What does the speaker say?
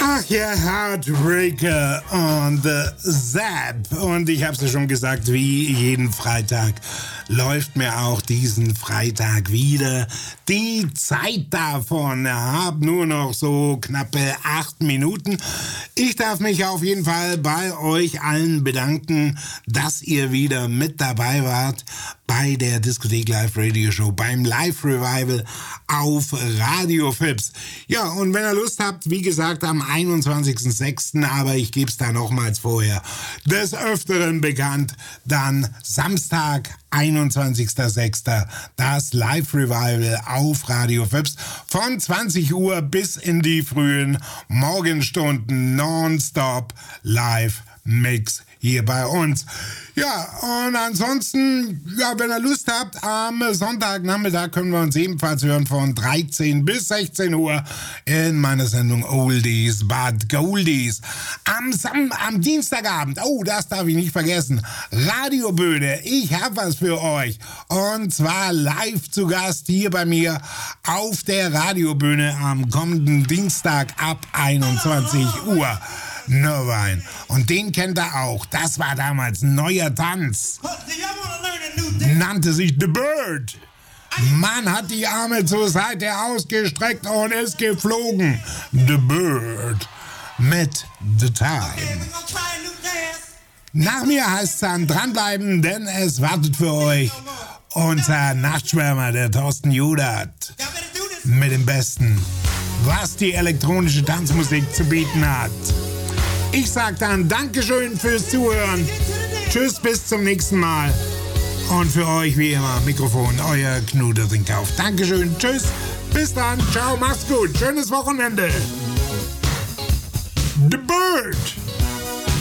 Ach ja, Heartbreaker und Zap. Und ich hab's ja schon gesagt, wie jeden Freitag läuft mir auch diesen Freitag wieder die Zeit davon. Hab nur noch so knappe 8 Minuten. Ich darf mich auf jeden Fall bei euch allen bedanken, dass ihr wieder mit dabei wart bei der Diskothek Live Radio Show, beim Live Revival auf Radio Fips. Ja, und wenn ihr Lust habt, wie gesagt, am 21.06., aber ich gebe es da nochmals vorher, des Öfteren bekannt, dann Samstag, 21.06., das Live Revival auf Radio Fips von 20 Uhr bis in die frühen Morgenstunden, nonstop Live Mix hier bei uns. Ja, und ansonsten, ja, wenn ihr Lust habt, am Sonntagnachmittag können wir uns ebenfalls hören von 13 bis 16 Uhr in meiner Sendung Oldies but Goldies. Am Dienstagabend, oh, das darf ich nicht vergessen, Radiobühne, ich hab was für euch. Und zwar live zu Gast hier bei mir auf der Radiobühne am kommenden Dienstag ab 21 Uhr. Nirvine. Und den kennt ihr auch. Das war damals ein neuer Tanz. Nannte sich The Bird. Man hat die Arme zur Seite ausgestreckt und ist geflogen. The Bird mit The Time. Nach mir heißt es dann dranbleiben, denn es wartet für euch unser Nachtschwärmer, der Thorsten Judat, mit dem Besten, was die elektronische Tanzmusik zu bieten hat. Ich sag dann Dankeschön fürs Zuhören. Tschüss, bis zum nächsten Mal. Und für euch wie immer Mikrofon, euer Knut Rinkhoff. Dankeschön, tschüss, bis dann, ciao, macht's gut, schönes Wochenende. The Bird.